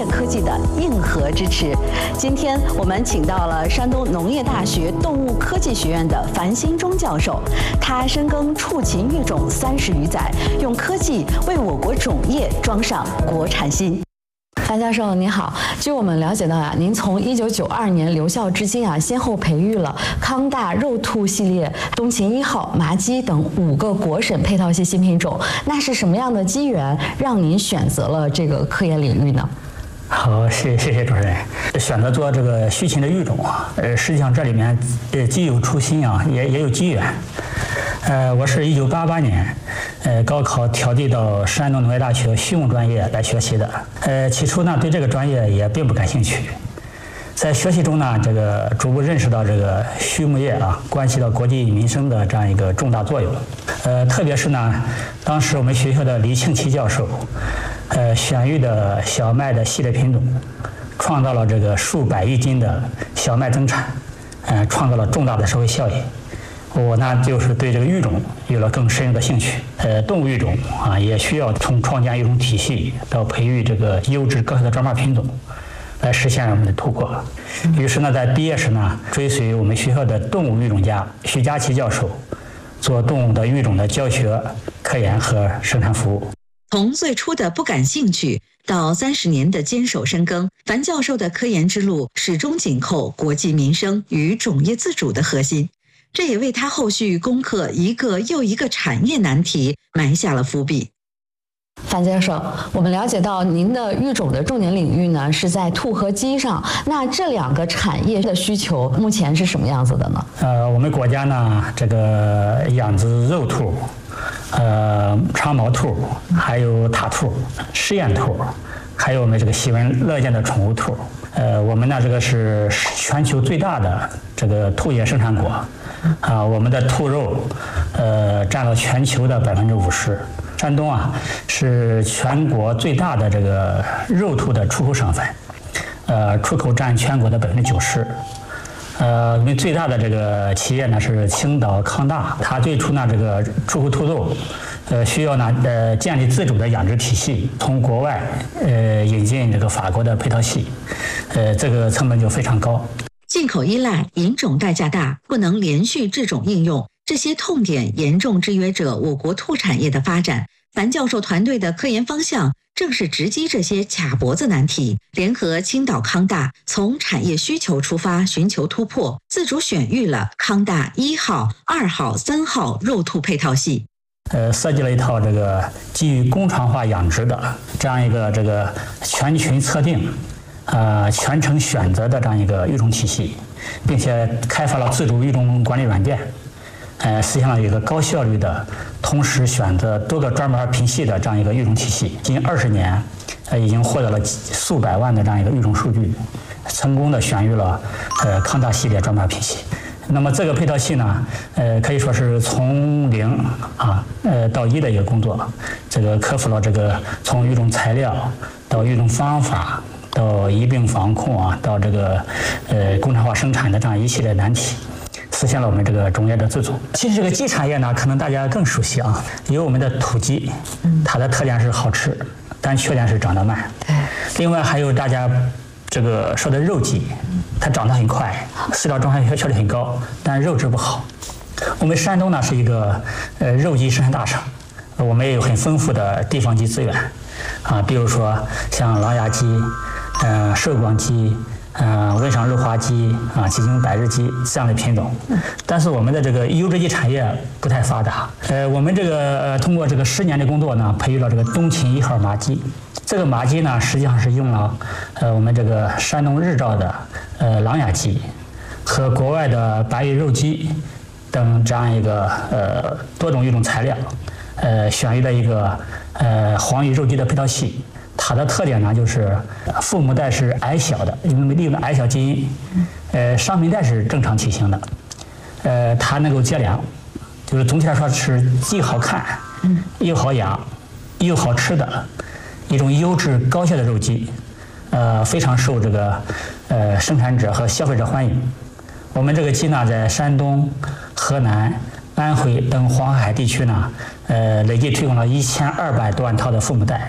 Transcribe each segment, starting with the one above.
科技的硬核支持。今天我们请到了山东农业大学动物科技学院的樊新忠教授，他深耕畜禽育种30余载，用科技为我国种业装上国产新。樊教授您好，据我们了解到您从1992年留校至今先后培育了康大肉兔系列、东禽1号、麻鸡等5个国审配套系新品种。那是什么样的机缘让您选择了这个科研领域呢？ 好，谢谢主持人。选择做这个畜禽的育种实际上这里面既有初心也有机缘。我是1988年高考调剂到山东农业大学畜牧专业来学习的。起初呢对这个专业也并不感兴趣，在学习中呢逐步认识到这个畜牧业关系到国计民生的这样一个重大作用。特别是呢当时我们学校的李庆奇教授选育的小麦的系列品种，创造了这个数百亿斤的小麦增产，创造了重大的社会效益。我呢就是对这个育种有了更深入的兴趣。动物育种也需要从创建育种体系到培育这个优质高效的专卖品种，来实现我们的突破。于是呢，在毕业时呢，追随我们学校的动物育种家徐佳琪教授，做动物的育种的教学、科研和生产服务。 从最初的不感兴趣到30年的坚守深耕，樊教授的科研之路始终紧扣国计民生与种业自主的核心。这也为他后续攻克一个又一个产业难题埋下了伏笔。 樊教授，我们了解到您的育种的重点领域呢是在兔和鸡上，那这2个产业的需求目前是什么样子的呢？ 我们国家呢这个养殖肉兔、长毛兔，还有塔兔、试验兔，还有我们这个喜闻乐见的宠物兔。我们呢这个是全球最大的这个兔业生产国。我们的兔肉占了全球的50%。山东是全国最大的这个肉兔的出口省份，出口占全国的90%。我们最大的这个企业呢是青岛康大，它最初呢这个出口兔肉，需要呢建立自主的养殖体系，从国外引进这个法国的配套系，这个成本就非常高。 进口依赖、引种代价大，不能连续制种应用，这些痛点严重制约着我国兔产业的发展。樊教授团队的科研方向正是直击这些卡脖子难题，联合青岛康大，从产业需求出发寻求突破，自主选育了康大1号、2号、3号肉兔配套系。 设计了一套这个基于工厂化养殖的这样一个这个全群测定、全程选择的这样一个育种体系，并且开发了自主育种管理软件，实现了一个高效率的同时选择多个专门品系的这样一个育种体系。近20年，已经获得了数百万的这样一个育种数据，成功的选育了康大系列专门品系。那么这个配套系呢，可以说是从0到1的一个工作，这个克服了这个从育种材料到育种方法到疫病防控到这个工厂化生产的这样一系列难题，实现了我们这个种业的自主。其实这个鸡产业呢，可能大家更熟悉有我们的土鸡，它的特点是好吃，但缺点是长得慢。另外还有大家这个说的肉鸡，它长得很快，饲料生产效率很高，但肉质不好。我们山东呢是一个肉鸡生产大省，我们也有很丰富的地方鸡资源比如说像狼牙鸡、寿光鸡、温上肉花鸡几经百日鸡这样的品种。但是我们的这个优质鸡产业不太发达。我们这个通过这个10年的工作呢，培育了这个东禽1号麻鸡。这个麻鸡呢，实际上是用了我们这个山东日照的狼牙鸡和国外的白羽肉鸡等这样一个多种育种材料，选育了一个黄羽肉鸡的配套系。它的特点呢，就是父母带是矮小的，因为利用了矮小基因，上面带是正常体型的，它能够接粮，就是总体来说是既好看，又好养，又好吃的一种优质高效的肉鸡，非常受这个生产者和消费者欢迎。我们这个鸡呢，在山东、河南、安徽等黄海地区呢，累计推广了1200多万套的父母带，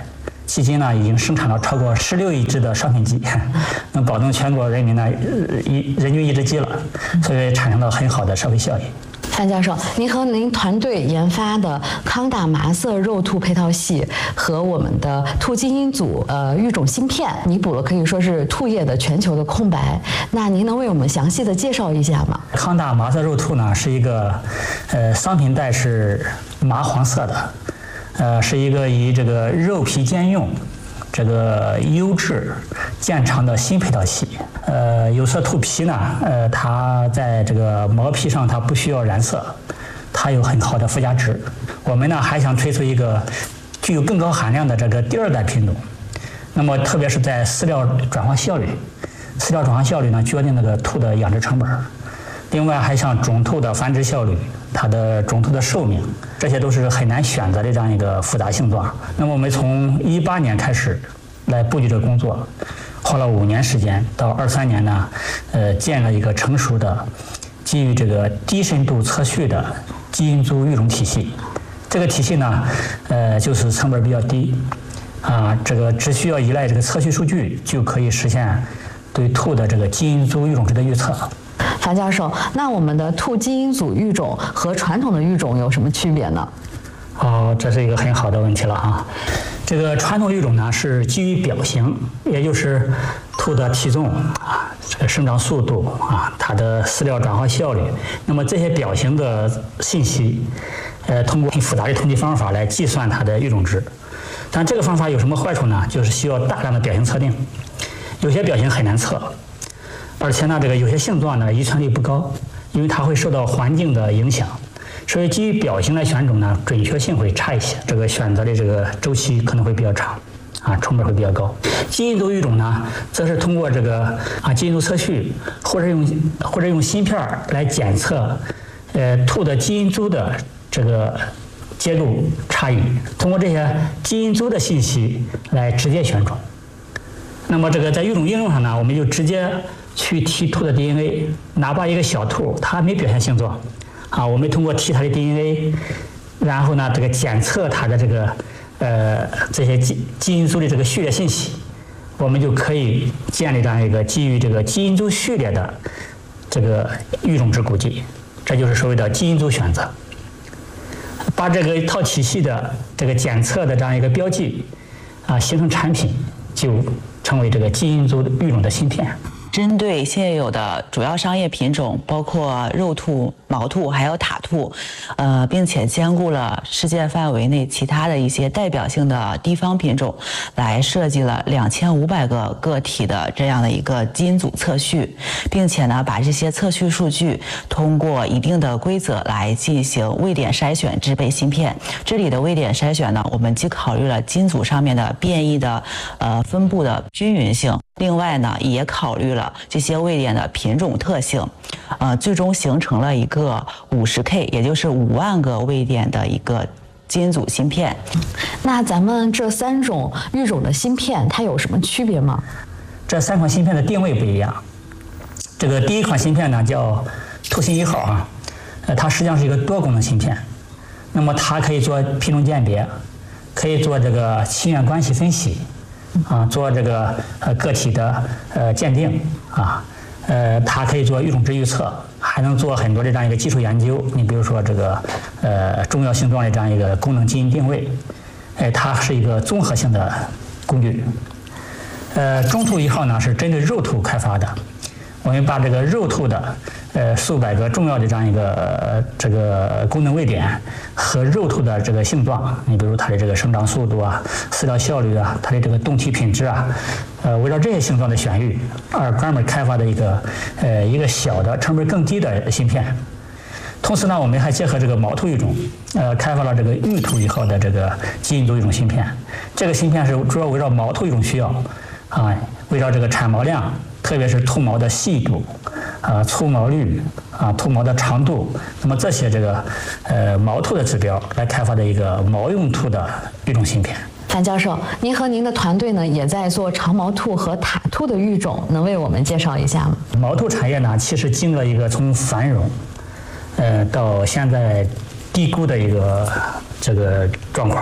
迄今呢已经生产了超过16亿只的商品鸡，能保证全国人民呢人均1只鸡了，所以产生了很好的社会效益。 范教授，您和您团队研发的康达麻色肉兔配套系和我们的兔基因组育种芯片，弥补了可以说是兔业的全球的空白。那您能为我们详细的介绍一下吗？ 康达麻色肉兔呢是一个商品带是麻黄色的，是一个以这个肉皮兼用。这个优质健长的新配套系，有色兔皮呢，它在这个毛皮上它不需要染色，它有很好的附加值。我们呢还想推出一个具有更高含量的这个第2代品种，那么特别是在饲料转化效率呢决定那个兔的养殖成本。另外还像种兔的繁殖效率，它的种兔的寿命，这些都是很难选择的这样一个复杂性状。那么我们从18年开始来布局这个工作，花了5年时间，到23年呢，建了一个成熟的基于这个低深度测序的基因组育种体系。这个体系呢，就是成本比较低，这个只需要依赖这个测序数据就可以实现对兔的这个基因组育种值的预测。 樊教授，那我们的兔基因组育种和传统的育种有什么区别呢？ 这是一个很好的问题了啊。这个传统育种呢是基于表型，也就是兔的体重这个生长速度它的饲料转化效率。那么这些表型的信息，通过很复杂的统计方法来计算它的育种值。但这个方法有什么坏处呢？就是需要大量的表型测定，有些表型很难测。而且呢，这个有些性状呢遗传率不高，因为它会受到环境的影响，所以基于表型来选种呢，准确性会差一些，这个选择的这个周期可能会比较长，成本会比较高。基因组育种呢，则是通过这个基因组测序，或者用芯片来检测，兔的基因组的这个结构差异，通过这些基因组的信息来直接选种。那么这个在育种应用上呢，我们就直接去提兔的 DNA， 哪怕一个小兔它没表现性状，我们通过提它的 DNA， 然后呢这个检测它的这个这些基因组的这个序列信息，我们就可以建立这样一个基于这个基因组序列的这个育种值估计，这就是所谓的基因组选择。把这个一套体系的这个检测的这样一个标记形成产品，就成为这个基因组育种的芯片。 针对现有的主要商业品种，包括肉兔、毛兔还有塔兔，并且兼顾了世界范围内其他的一些代表性的地方品种，来设计了2500个个体的这样的一个基因组测序，并且呢，把这些测序数据通过一定的规则来进行位点筛选制备芯片。这里的位点筛选呢，我们既考虑了基因组上面的变异的分布的均匀性。另外呢，也考虑了这些位点的品种特性，最终形成了一个50K， 也就是5万个位点的一个基因组芯片。 那咱们这3种育种的芯片，它有什么区别吗？ 这3款芯片的定位不一样。这个第一款芯片呢叫兔芯1号它实际上是一个多功能芯片。那么它可以做品种鉴别，可以做这个亲缘关系分析。做这个个体的鉴定它可以做育种值预测，还能做很多的这样一个技术研究。你比如说这个重要性状的这样一个功能基因定位，它是一个综合性的工具。中兔1号呢是针对肉兔开发的，我们把这个肉兔的数百个重要的这样一个这个功能位点和肉兔的这个性状，你比如它的这个生长速度饲料效率它的这个动体品质围绕这些性状的选育而专门开发的一个小的成本更低的芯片。同时呢，我们还结合这个毛兔育种，开发了这个玉兔1号的这个基因组育种芯片。这个芯片是主要围绕毛兔育种需要围绕这个产毛量，特别是兔毛的细度粗毛率兔毛的长度，那么这些这个毛兔的指标来开发的一个毛用兔的育种芯片。 樊教授，您和您的团队呢也在做长毛兔和塔兔的育种，能为我们介绍一下吗？ 毛兔产业呢，其实经历了一个从繁荣到现在低估的一个这个状况。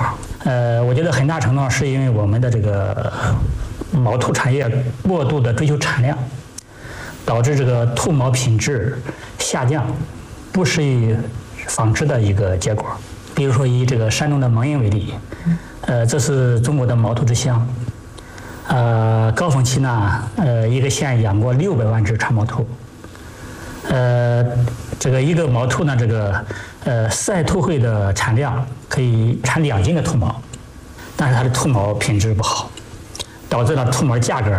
我觉得很大程度上是因为我们的这个毛兔产业过度的追求产量，导致这个兔毛品质下降，不适宜纺织的一个结果。比如说以这个山东的蒙阴为例，这是中国的毛兔之乡，高峰期呢，一个县养过600万只长毛兔，这个一个毛兔呢，这个赛兔会的产量可以产2斤的兔毛，但是它的兔毛品质不好，导致了兔毛价格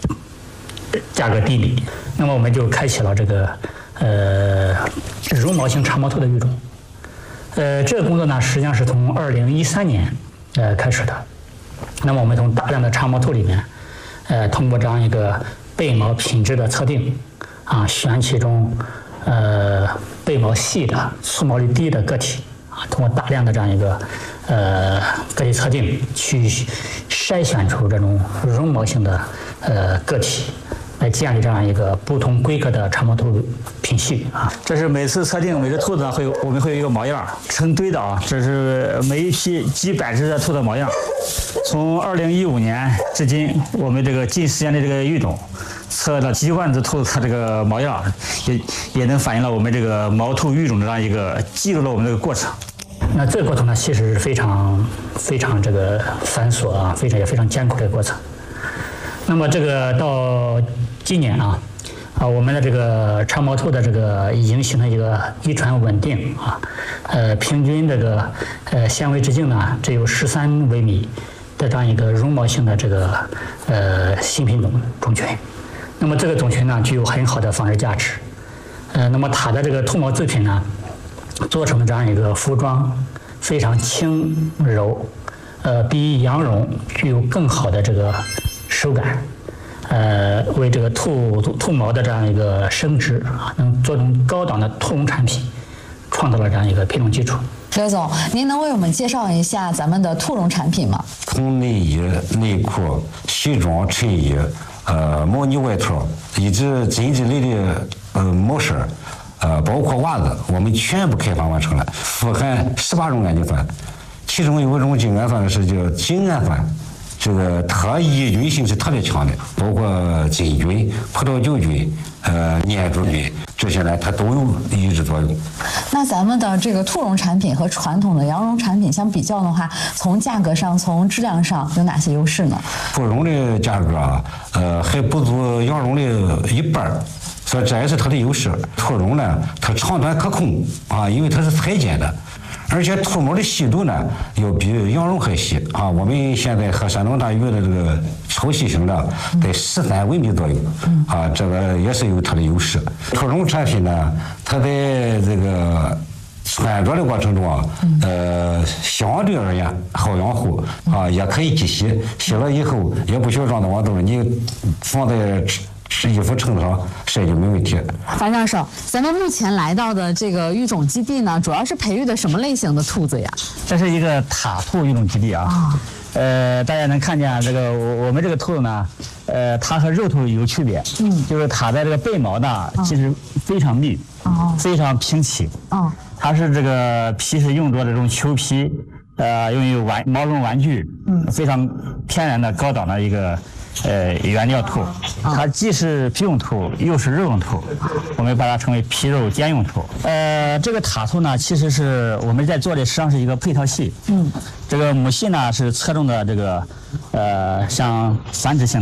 低迷。那么我们就开启了这个绒毛型长毛兔的育种。这个工作呢，实际上是从2013年开始的。那么我们从大量的长毛兔里面，通过这样一个背毛品质的测定，选其中背毛细的、粗毛率低的个体，通过大量的这样一个个体测定，去筛选出这种绒毛型的个体，来建立这样一个不同规格的长毛兔品系啊。这是每次测定每只兔子呢我们会有一个毛样成堆的啊，这是每一批几百只的兔的毛样。从2015年至今，我们这个近10年的这个育种，测了几万只兔子的这个毛样，也能反映了我们这个毛兔育种的这样一个记录了我们这个过程。那这个过程呢，其实是非常这个繁琐啊，也非常艰苦的一个过程。那么这个到今年我们的这个长毛兔的这个已经形成一个遗传稳定平均这个纤维直径呢只有13微米的这样一个绒毛性的这个新品种群。那么这个种群呢具有很好的纺织价值。那么它的这个兔毛制品呢，做成的这样一个服装非常轻柔，比羊绒具有更好的这个手感，为这个兔毛的这样一个生殖能做成高档的兔绒产品，创造了这样一个品种基础。 刘总，您能为我们介绍一下咱们的兔绒产品吗？ 从内衣、内裤、西装、衬衣、毛呢外套，以及针织类的毛衫，包括袜子，我们全部开发完成了，富含18种氨基酸，其中有一种精氨酸是叫精氨酸。这个它抑菌性是特别强的，包括真菌、葡萄球菌、念珠菌这些呢，它都有抑制作用。 那咱们的这个兔绒产品和传统的羊绒产品相比较的话，从价格上、从质量上有哪些优势呢？ 兔绒的价格还不足羊绒的1半，所以这也是它的优势。兔绒呢，它长短可控因为它是裁剪的。而且兔毛的细度呢，要比羊绒还细我们现在和山东大鱼的这个超细型的在13微米左右这个也是有它的优势。兔绒产品呢，它在这个穿着的过程中相对而言好养护也可以机洗，洗了以后也不需要装到网兜，你放在衣服衬上晒就没问题。 樊教授，咱们目前来到的这个育种基地呢，主要是培育的什么类型的兔子呀？ 这是一个塔兔育种基地大家能看见这个我们这个兔子呢，它和肉兔有区别，就是它的这个背毛呢，其实非常密，非常平齐，它是这个皮是用作这种裘皮，用于毛绒玩具，非常天然的高档的一个原料兔，它既是皮用兔又是肉用兔，我们把它称为皮肉兼用兔。这个塔兔呢，其实是我们在做的实际上是一个配套系。这个母系呢是侧重的这个像繁殖性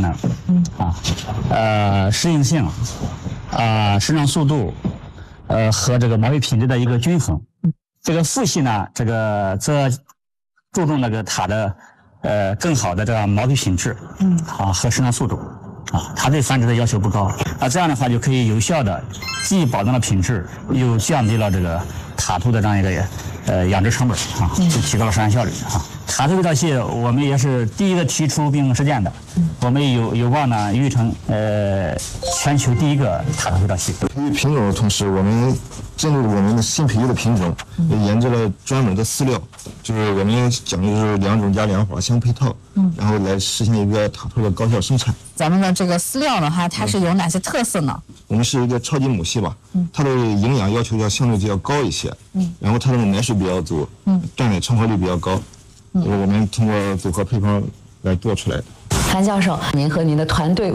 能，适应性，生长速度，和这个毛育品质的一个均衡。这个父系呢，这个则注重那个它的更好的这个毛皮品质，和生长速度，它对繁殖的要求不高，这样的话就可以有效的既保证了品质，又降低了这个塔兔的这样一个养殖成本就提高了生产效率塔兔配套系我们也是第一个提出并实践的，我们有望呢育成全球第一个塔兔配套系。 培育品种的同时，我们针对我们的新培育的品种，也研制了专门的饲料，就是我们讲究是2种加2法相配套，然后来实现一个塔兔的高效生产。 咱们的这个饲料的话，它是有哪些特色呢？ 我们是一个超级母系吧，它的营养要求相对就要高一些，然后它的奶水比较足，占奶成活率比较高， 我们通过组合配方来做出来的。 樊教授，您和您的团队